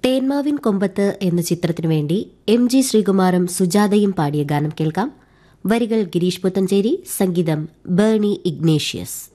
തേന്മാവിൻ കൊമ്പത്ത് എന്ന ചിത്രത്തിനു വേണ്ടി MG ശ്രീകുമാറും സുജാതയും പാടിയ ഗാനം കേൾക്കാം. വരികൾ ഗിരീഷ് പുത്തഞ്ചേരി, സംഗീതം ബേണി ഇഗ്നേഷ്യസ്.